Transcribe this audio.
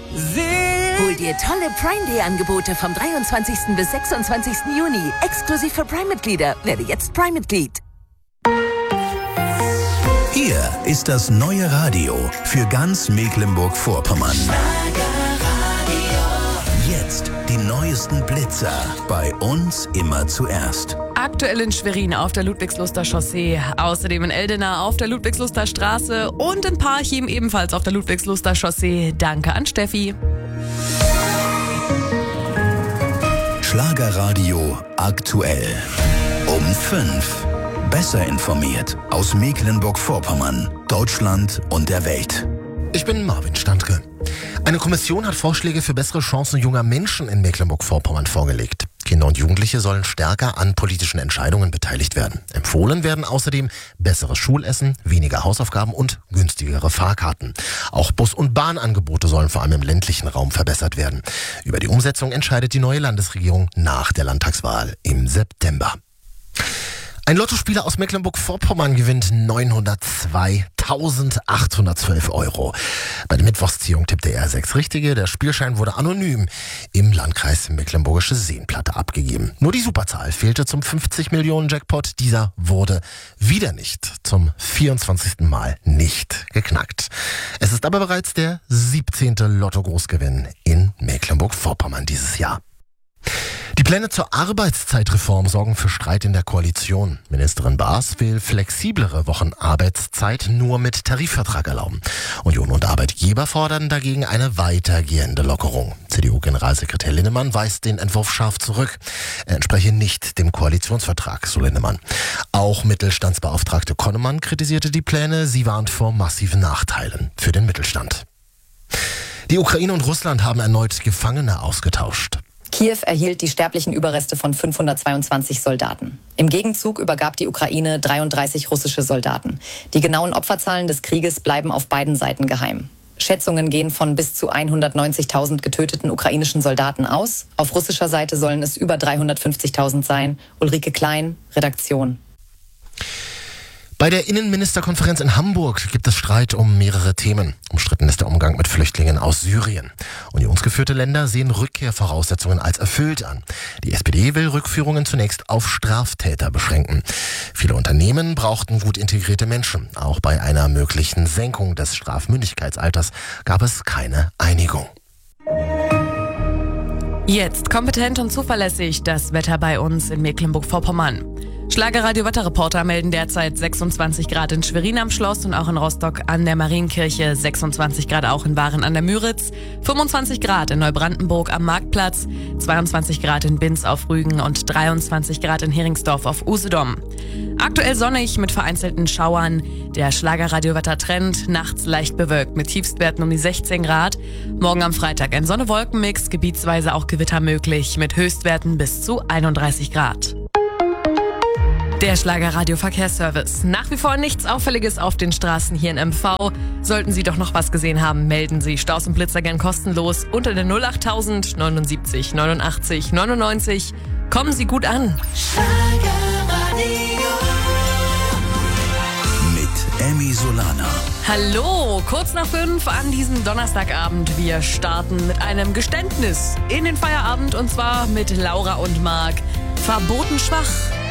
Hol dir tolle Prime-Day-Angebote vom 23. bis 26. Juni. Exklusiv für Prime-Mitglieder. Werde jetzt Prime-Mitglied. Hier ist das neue Radio für ganz Mecklenburg-Vorpommern. Jetzt die neuesten Blitzer. Bei uns immer zuerst. Aktuell in Schwerin auf der Ludwigsluster Chaussee, außerdem in Eldena auf der Ludwigsluster Straße und in Parchim ebenfalls auf der Ludwigsluster Chaussee. Danke an Steffi. Schlagerradio aktuell. Um 5. Besser informiert aus Mecklenburg-Vorpommern, Deutschland und der Welt. Ich bin Marvin Standke. Eine Kommission hat Vorschläge für bessere Chancen junger Menschen in Mecklenburg-Vorpommern vorgelegt. Kinder und Jugendliche sollen stärker an politischen Entscheidungen beteiligt werden. Empfohlen werden außerdem besseres Schulessen, weniger Hausaufgaben und günstigere Fahrkarten. Auch Bus- und Bahnangebote sollen vor allem im ländlichen Raum verbessert werden. Über die Umsetzung entscheidet die neue Landesregierung nach der Landtagswahl im September. Ein Lottospieler aus Mecklenburg-Vorpommern gewinnt 902.812 €. Bei der Mittwochsziehung tippte er 6 Richtige. Der Spielschein wurde anonym im Landkreis Mecklenburgische Seenplatte abgegeben. Nur die Superzahl fehlte zum 50-Millionen-Jackpot. Dieser wurde wieder nicht, zum 24. Mal nicht geknackt. Es ist aber bereits der 17. Lotto-Großgewinn in Mecklenburg-Vorpommern dieses Jahr. Die Pläne zur Arbeitszeitreform sorgen für Streit in der Koalition. Ministerin Baas will flexiblere Wochenarbeitszeit nur mit Tarifvertrag erlauben. Union und Arbeitgeber fordern dagegen eine weitergehende Lockerung. CDU-Generalsekretär Linnemann weist den Entwurf scharf zurück. Er entspreche nicht dem Koalitionsvertrag, so Linnemann. Auch Mittelstandsbeauftragte Konnemann kritisierte die Pläne. Sie warnt vor massiven Nachteilen für den Mittelstand. Die Ukraine und Russland haben erneut Gefangene ausgetauscht. Kiew erhielt die sterblichen Überreste von 522 Soldaten. Im Gegenzug übergab die Ukraine 33 russische Soldaten. Die genauen Opferzahlen des Krieges bleiben auf beiden Seiten geheim. Schätzungen gehen von bis zu 190.000 getöteten ukrainischen Soldaten aus. Auf russischer Seite sollen es über 350.000 sein. Ulrike Klein, Redaktion. Bei der Innenministerkonferenz in Hamburg gibt es Streit um mehrere Themen. Umstritten ist der Umgang mit Flüchtlingen aus Syrien. Unionsgeführte Länder sehen Rückkehrvoraussetzungen als erfüllt an. Die SPD will Rückführungen zunächst auf Straftäter beschränken. Viele Unternehmen brauchten gut integrierte Menschen. Auch bei einer möglichen Senkung des Strafmündigkeitsalters gab es keine Einigung. Jetzt kompetent und zuverlässig das Wetter bei uns in Mecklenburg-Vorpommern. Schlagerradio-Wetterreporter melden derzeit 26 Grad in Schwerin am Schloss und auch in Rostock an der Marienkirche, 26 Grad auch in Waren an der Müritz, 25 Grad in Neubrandenburg am Marktplatz, 22 Grad in Binz auf Rügen und 23 Grad in Heringsdorf auf Usedom. Aktuell sonnig mit vereinzelten Schauern. Der Schlagerradio-Wettertrend, nachts leicht bewölkt mit Tiefstwerten um die 16 Grad. Morgen am Freitag ein Sonne-Wolken-Mix, gebietsweise auch Gewitter möglich mit Höchstwerten bis zu 31 Grad. Der Schlagerradio-Verkehrsservice. Nach wie vor nichts Auffälliges auf den Straßen hier in MV. Sollten Sie doch noch was gesehen haben, melden Sie Staus und Blitzer gern kostenlos unter der 08000 79 89 99. Kommen Sie gut an. Mit Emmy Solana. Hallo, kurz nach 5 an diesem Donnerstagabend. Wir starten mit einem Geständnis in den Feierabend und zwar mit Laura und Marc. Verboten schwach.